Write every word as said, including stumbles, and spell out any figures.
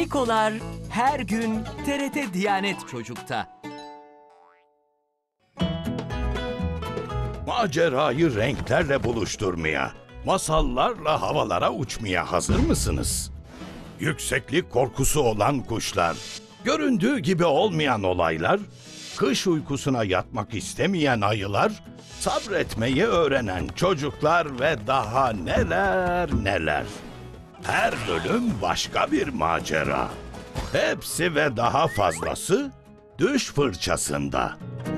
Nikolar her gün T R T Diyanet Çocuk'ta. Macerayı renklerle buluşturmaya, masallarla havalara uçmaya hazır mısınız? Yükseklik korkusu olan kuşlar, göründüğü gibi olmayan olaylar, kış uykusuna yatmak istemeyen ayılar, sabretmeyi öğrenen çocuklar ve daha neler neler. Her bölüm başka bir macera. Hepsi ve daha fazlası Düş Fırçasında.